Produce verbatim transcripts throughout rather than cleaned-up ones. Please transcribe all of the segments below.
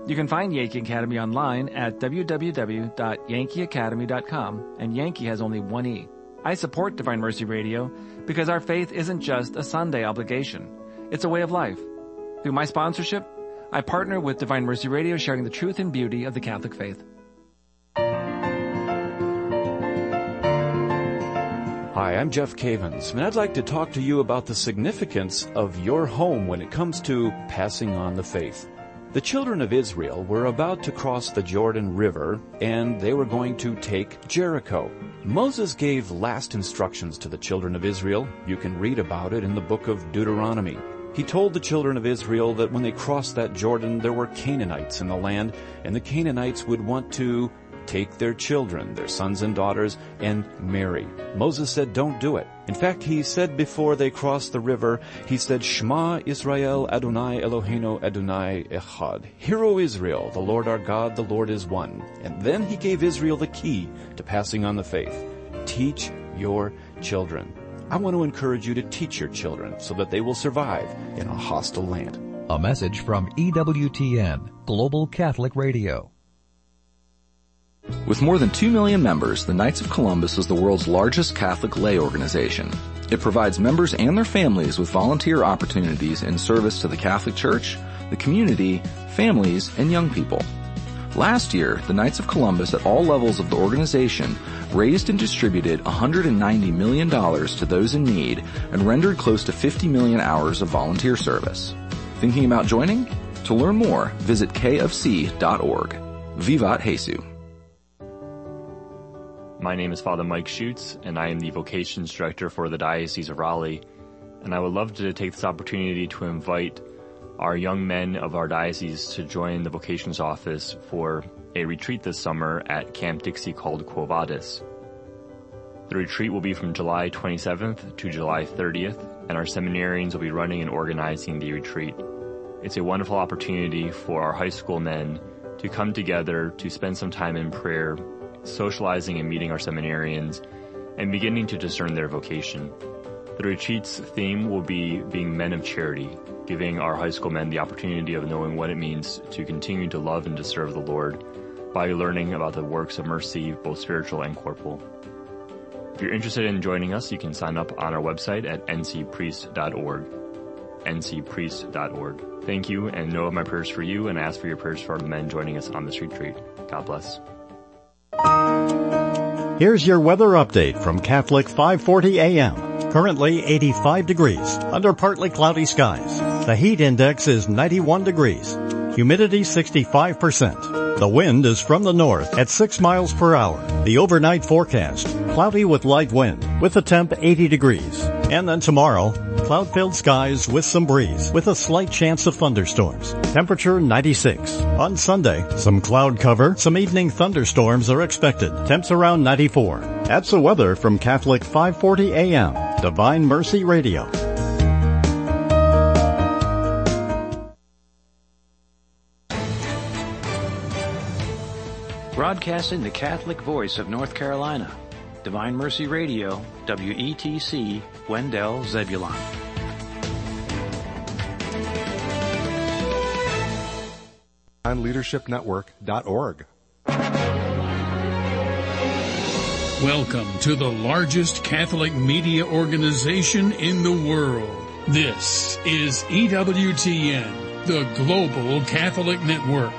You can find Yankee Academy online at w w w dot yankee academy dot com, and Yankee has only one E. I support Divine Mercy Radio because our faith isn't just a Sunday obligation. It's a way of life. Through my sponsorship, I partner with Divine Mercy Radio, sharing the truth and beauty of the Catholic faith. Hi, I'm Jeff Cavins, and I'd like to talk to you about the significance of your home when it comes to passing on the faith. The children of Israel were about to cross the Jordan River, and they were going to take Jericho. Moses gave last instructions to the children of Israel. You can read about it in the book of Deuteronomy. He told the children of Israel that when they crossed that Jordan, there were Canaanites in the land, and the Canaanites would want to take their children, their sons and daughters, and marry. Moses said, don't do it. In fact, he said before they crossed the river, he said, Shema Israel Adonai Eloheinu Adonai Echad. Hear, O Israel, the Lord our God, the Lord is one. And then he gave Israel the key to passing on the faith. Teach your children. I want to encourage you to teach your children so that they will survive in a hostile land. A message from E W T N, Global Catholic Radio. With more than two million members, the Knights of Columbus is the world's largest Catholic lay organization. It provides members and their families with volunteer opportunities in service to the Catholic Church, the community, families, and young people. Last year, the Knights of Columbus at all levels of the organization raised and distributed one hundred ninety million dollars to those in need and rendered close to fifty million hours of volunteer service. Thinking about joining? To learn more, visit k f c dot org. Vivat Jesu. My name is Father Mike Schutz, and I am the Vocations Director for the Diocese of Raleigh. And I would love to take this opportunity to invite our young men of our diocese to join the Vocations Office for a retreat this summer at Camp Dixie called Quo Vadis. The retreat will be from July twenty-seventh to July thirtieth, and our seminarians will be running and organizing the retreat. It's a wonderful opportunity for our high school men to come together to spend some time in prayer, socializing and meeting our seminarians, and beginning to discern their vocation. The retreat's theme will be being men of charity, giving our high school men the opportunity of knowing what it means to continue to love and to serve the Lord by learning about the works of mercy, both spiritual and corporal. If you're interested in joining us, you can sign up on our website at n c priest dot org. n c priest dot org. Thank you, and know of my prayers for you, and ask for your prayers for the men joining us on this retreat. God bless. Here's your weather update from Catholic five forty A M. Currently eighty-five degrees, under partly cloudy skies. The heat index is ninety-one degrees. Humidity sixty-five percent. The wind is from the north at six miles per hour. The overnight forecast, cloudy with light wind, with a temp eighty degrees. And then tomorrow, cloud-filled skies with some breeze, with a slight chance of thunderstorms. Temperature ninety-six. On Sunday, some cloud cover, some evening thunderstorms are expected. Temps around ninety-four. That's the weather from Catholic five forty A M, Divine Mercy Radio. Broadcasting the Catholic voice of North Carolina, Divine Mercy Radio, W E T C, Wendell, Zebulon. on leadership network dot org. Welcome to the largest Catholic media organization in the world. This is E W T N, the Global Catholic Network.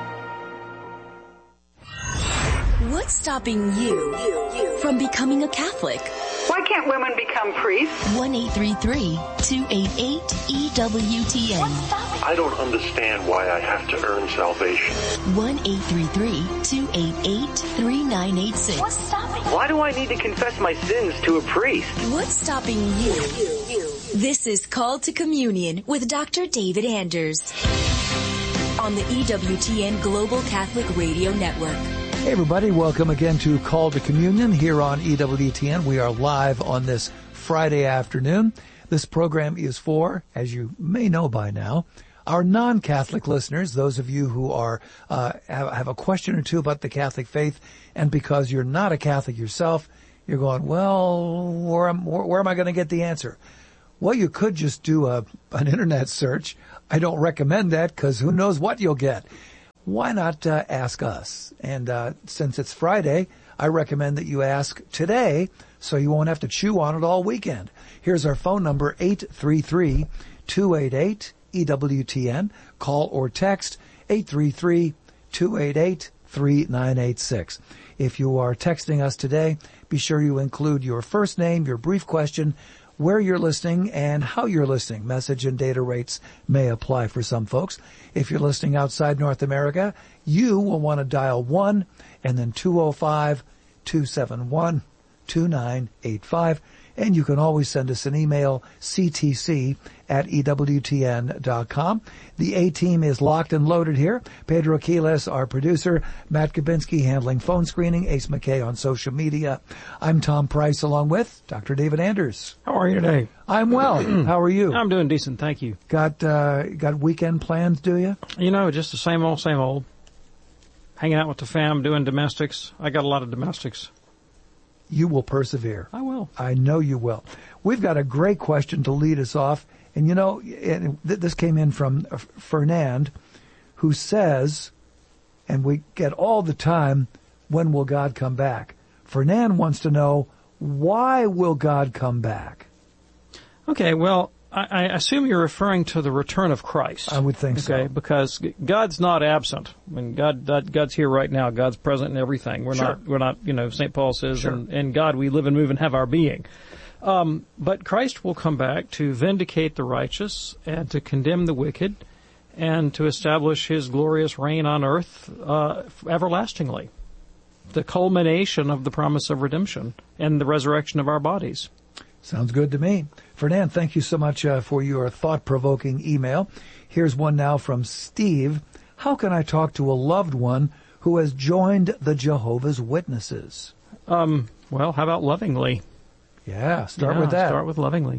What's stopping you from becoming a Catholic? Why can't women become priests? one eight three three, two eight eight, E W T N. I don't understand why I have to earn salvation. one eight three three, two eight eight, three nine eight six. What's stopping? Why do I need to confess my sins to a priest? What's stopping you? This is Called to Communion with Doctor David Anders on the E W T N Global Catholic Radio Network. Hey everybody, welcome again to Call to Communion here on E W T N. We are live on this Friday afternoon. This program is for, as you may know by now, our non-Catholic listeners, those of you who are uh, have, have a question or two about the Catholic faith, and because you're not a Catholic yourself, you're going, well, where am, where, where am I going to get the answer? Well, you could just do a, an internet search. I don't recommend that because who knows what you'll get. why not uh, ask us? And uh, since it's Friday, I recommend that you ask today so you won't have to chew on it all weekend. Here's our phone number, eight three three, two eight eight, E W T N. Call or text eight three three, two eight eight, three nine eight six. If you are texting us today, be sure you include your first name, your brief question, where you're listening, and how you're listening. Message and data rates may apply for some folks. If you're listening outside North America, you will want to dial one and then two oh five, two seven one, two nine eight five. And you can always send us an email, c t c at e w t n dot com. The A-team is locked and loaded here. Pedro Quiles, our producer. Matt Kabinski handling phone screening. Ace McKay on social media. I'm Tom Price along with Doctor David Anders. How are you today? I'm well. How are you? I'm doing decent, thank you. Got uh, got weekend plans, do you? You know, just the same old, same old. Hanging out with the fam, doing domestics. I got a lot of domestics. You will persevere. I will. I know you will. We've got a great question to lead us off. And, you know, and this came in from Fernand, who says, and we get all the time, when will God come back? Fernand wants to know, why will God come back? Okay, well, I, I assume you're referring to the return of Christ. I would think so. Okay, because God's not absent. I mean, God, God, God's here right now. God's present in everything. We're Sure. not, we're not, you know, Saint Paul says, Sure. in, in God we live and move and have our being. Um, but Christ will come back to vindicate the righteous and to condemn the wicked and to establish his glorious reign on earth, uh, everlastingly. The culmination of the promise of redemption and the resurrection of our bodies. Sounds good to me. Fernand, thank you so much uh, for your thought-provoking email. Here's one now from Steve. How can I talk to a loved one who has joined the Jehovah's Witnesses? Um, well, how about lovingly? Yeah, start yeah, with that. Start with lovingly.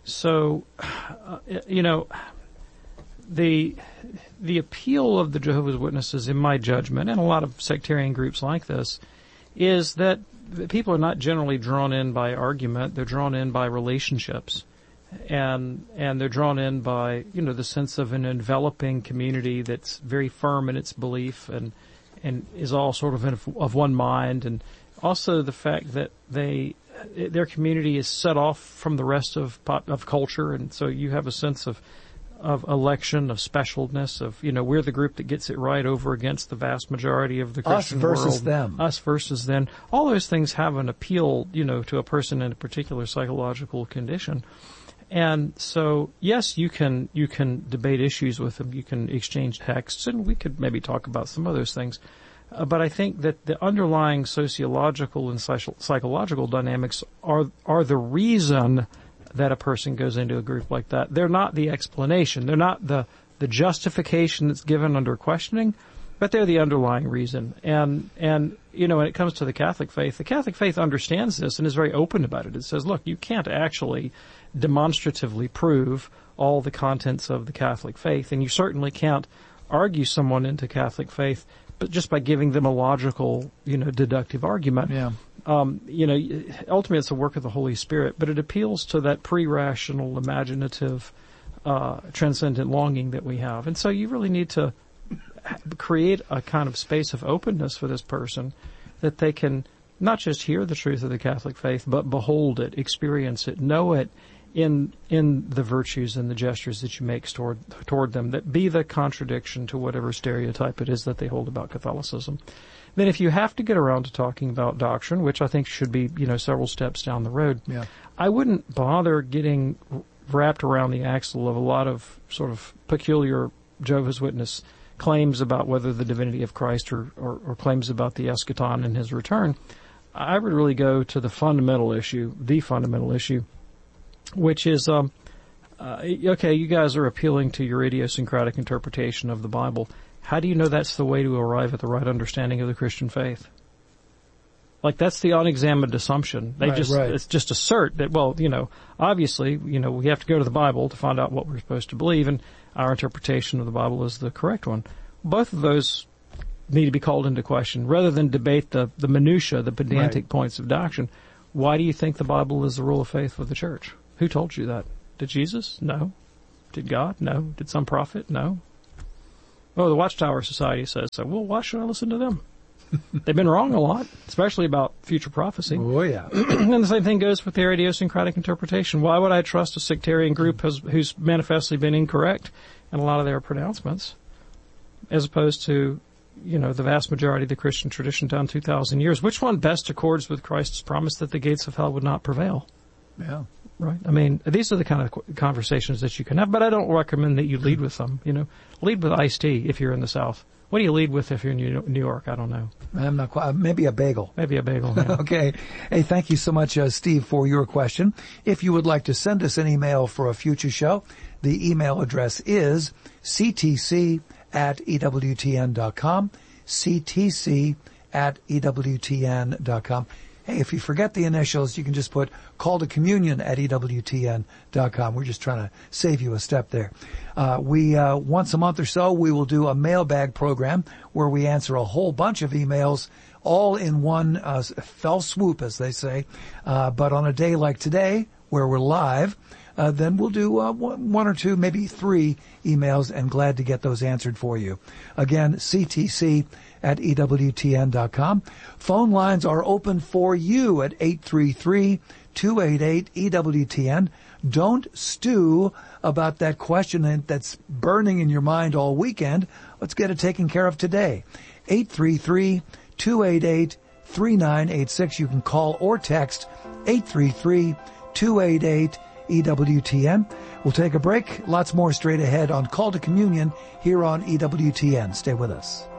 So, uh, you know, the the appeal of the Jehovah's Witnesses, in my judgment, and a lot of sectarian groups like this, is that people are not generally drawn in by argument. They're drawn in by relationships. And and they're drawn in by, you know, the sense of an enveloping community that's very firm in its belief and and is all sort of in, of one mind. And also the fact that they their community is set off from the rest of pop, of culture, and so you have a sense of of election, of specialness, of, you know, we're the group that gets it right over against the vast majority of the Christian world. Us versus them. Us versus them. All those things have an appeal, you know, to a person in a particular psychological condition. And so, yes, you can you can debate issues with them. You can exchange texts, and we could maybe talk about some of those things. Uh, but I think that the underlying sociological and psych- psychological dynamics are are the reason that a person goes into a group like that. They're not the explanation. They're not the the justification that's given under questioning, but they're the underlying reason. And and you know, when it comes to the Catholic faith, the Catholic faith understands this and is very open about it. It says, look, you can't actually demonstratively prove all the contents of the Catholic faith, and you certainly can't argue someone into Catholic faith but just by giving them a logical, you know, deductive argument. Yeah. Um, you know, ultimately it's a work of the Holy Spirit, but it appeals to that pre-rational, imaginative, uh, transcendent longing that we have. And so you really need to create a kind of space of openness for this person that they can not just hear the truth of the Catholic faith, but behold it, experience it, know it in in the virtues and the gestures that you make toward toward them, that be the contradiction to whatever stereotype it is that they hold about Catholicism. Then if you have to get around to talking about doctrine, which I think should be, you know, several steps down the road, yeah. I wouldn't bother getting wrapped around the axle of a lot of sort of peculiar Jehovah's Witness claims about whether the divinity of Christ or, or, or claims about the eschaton and his return. I would really go to the fundamental issue, the fundamental issue, which is, um, uh, okay, you guys are appealing to your idiosyncratic interpretation of the Bible. How do you know that's the way to arrive at the right understanding of the Christian faith? Like, that's the unexamined assumption. They right, just, right. it's just assert that, well, you know, obviously, you know, we have to go to the Bible to find out what we're supposed to believe, and our interpretation of the Bible is the correct one. Both of those need to be called into question. Rather than debate the, the minutiae, the pedantic right. points of doctrine, why do you think the Bible is the rule of faith for the church? Who told you that? Did Jesus? No. Did God? No. Did some prophet? No. Oh, the Watchtower Society says so. Well, why should I listen to them? They've been wrong a lot, especially about future prophecy. Oh, yeah. And the same thing goes with their idiosyncratic interpretation. Why would I trust a sectarian group who's, who's manifestly been incorrect in a lot of their pronouncements, as opposed to, you know, the vast majority of the Christian tradition down two thousand years? Which one best accords with Christ's promise that the gates of hell would not prevail? Yeah. Right. I mean, these are the kind of conversations that you can have, but I don't recommend that you lead with them. You know, lead with iced tea if you're in the South. What do you lead with if you're in New York? I don't know. I'm not quite. Maybe a bagel. Maybe a bagel. Yeah. Okay. Hey, thank you so much, uh, Steve, for your question. If you would like to send us an email for a future show, the email address is c t c at e w t n dot com, c t c at e w t n dot com. Hey, if you forget the initials, you can just put call to communion at e w t n dot com. We're just trying to save you a step there. Uh, we, uh, once a month or so, we will do a mailbag program where we answer a whole bunch of emails all in one uh, fell swoop, as they say. Uh, but on a day like today, where we're live, uh, then we'll do uh, one or two, maybe three emails, and glad to get those answered for you. Again, C T C at E W T N dot com. Phone lines are open for you at eight three three, two eight eight, E W T N. Don't stew about that question that's burning in your mind all weekend. Let's get it taken care of today. eight three three, two eight eight, three nine eight six. You can call or text eight three three, two eight eight, E W T N. We'll take a break. Lots more straight ahead on Call to Communion here on E W T N. Stay with us.